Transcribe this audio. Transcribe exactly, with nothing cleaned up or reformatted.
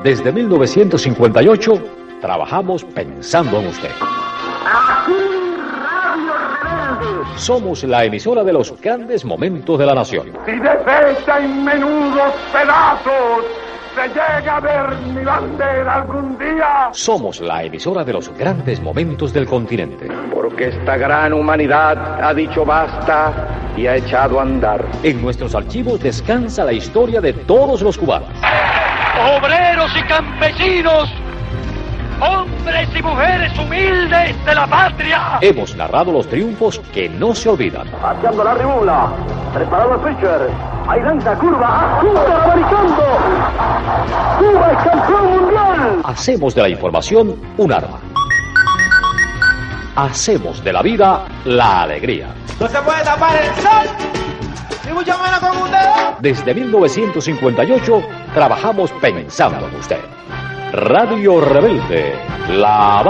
Desde mil novecientos cincuenta y ocho, trabajamos pensando en usted. Aquí Radio Rebelde. Somos la emisora de los grandes momentos de la nación. Si de fecha en menudos pedazos se llega a ver mi bandera algún día. Somos la emisora de los grandes momentos del continente. Porque esta gran humanidad ha dicho basta y ha echado a andar. En nuestros archivos descansa la historia de todos los cubanos. Obreros y campesinos, hombres y mujeres humildes de la patria. Hemos narrado los triunfos que no se olvidan. Haciendo la rimula, preparado el pitcher, ahí lanza curva, asunto americano. Cuba es campeón mundial. Hacemos de la información un arma. Hacemos de la vida la alegría. No se puede tapar el sol, ni mucho menos con un dedo. Desde mil novecientos cincuenta y ocho trabajamos pensando en usted. Radio Rebelde, La Habana.